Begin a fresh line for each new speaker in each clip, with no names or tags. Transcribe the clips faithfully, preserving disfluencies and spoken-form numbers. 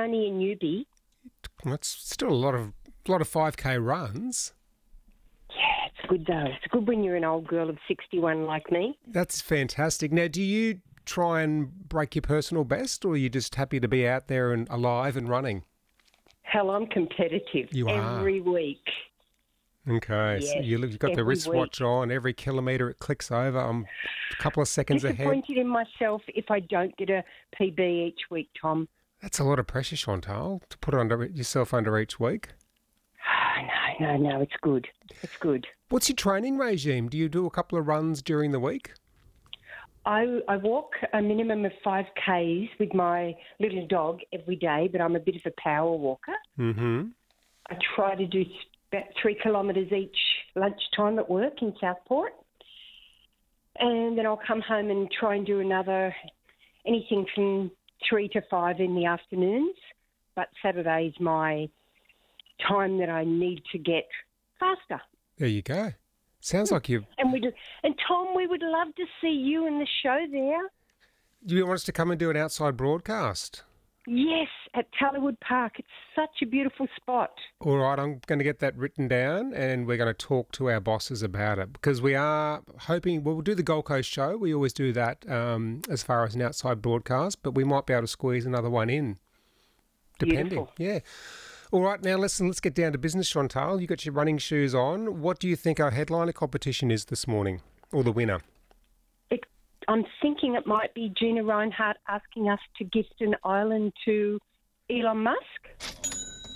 only a newbie.
That's still a lot of a lot of five K runs.
Yeah, it's good though. It's good when you're an old girl of sixty-one like me.
That's fantastic. Now, do you try and break your personal best, or are you just happy to be out there and alive and running?
Hell, I'm competitive
You are.
every week.
Okay, so
Yes,
you look- you've got the
every
wristwatch on. Every kilometre it clicks over. I'm a couple of seconds ahead.
Disappointed in myself if I don't get a P B each week, Tom.
That's a lot of pressure, Chantal, to put under yourself under each week.
No, no, no, it's good. It's good.
What's your training regime? Do you do a couple of runs during the week?
I, I walk a minimum of five Ks with my little dog every day, but I'm a bit of a power walker.
Mm-hmm.
I try to do about three kilometres each lunchtime at work in Southport. And then I'll come home and try and do another, anything from three to five in the afternoons. But Saturday's my time that I need to get faster.
There you go. Sounds like you.
And we do, and Tom, we would love to see you in the show there.
Do you want us to come and do an outside broadcast?
Yes, at Tallywood Park. It's such a beautiful spot.
All right, I'm going to get that written down and we're going to talk to our bosses about it because we are hoping, well, we'll do the Gold Coast show. We always do that um, as far as an outside broadcast, but we might be able to squeeze another one in, depending.
Beautiful.
Yeah. All right, now listen, let's get down to business, Chantal. You got your running shoes on. What do you think our headliner competition is this morning, or the winner?
It, I'm thinking it might be Gina Reinhardt asking us to gift an island to Elon Musk.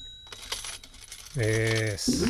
Yes.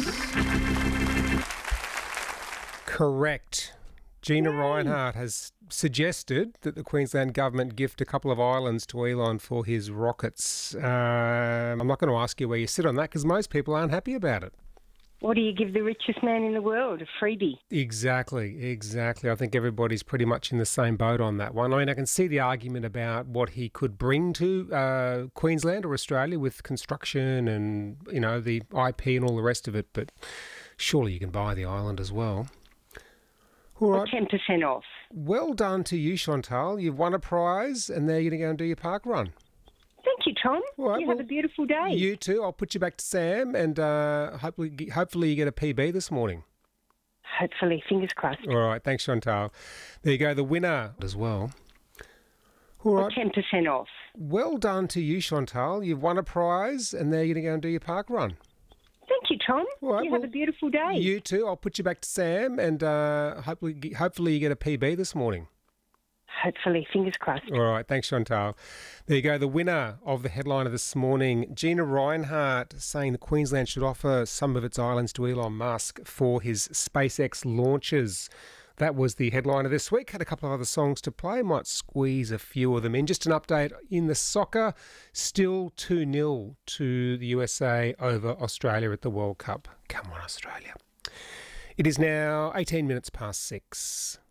Correct. Gina Reinhardt has suggested that the Queensland government gift a couple of islands to Elon for his rockets. Um, I'm not going to ask you where you sit on that because most people aren't happy about it.
What do you give the richest man in the world? A freebie.
Exactly, exactly. I think everybody's pretty much in the same boat on that one. I mean, I can see the argument about what he could bring to uh, Queensland or Australia with construction and, you know, the I P and all the rest of it, but surely you can buy the island as well. All
Or
right.
ten percent off.
Well done to you, Chantal. You've won a prize and now you're going to go and do your park run.
Thank you, Tom.
All right,
you
well,
have a beautiful day.
You too. I'll put you back to Sam and uh, hopefully, hopefully you get a P B this morning.
Hopefully, fingers crossed.
All right, thanks, Chantal. There you go, the winner as well. All
Or
right,
ten percent off.
well done to you, Chantal. You've won a prize and now you're going to go and do your park run.
Thank you, Tom.
All right,
you
well,
have a beautiful day.
You too. I'll put you back to Sam and uh, hopefully, hopefully you get a P B this morning.
Hopefully, fingers crossed.
All right, thanks, Chantal. There you go, the winner of the headliner this morning, Gina Reinhardt, saying that Queensland should offer some of its islands to Elon Musk for his SpaceX launches. That was the headliner this week. Had a couple of other songs to play. Might squeeze a few of them in. Just an update in the soccer. Still two nil to the U S A over Australia at the World Cup. Come on, Australia. It is now eighteen minutes past six.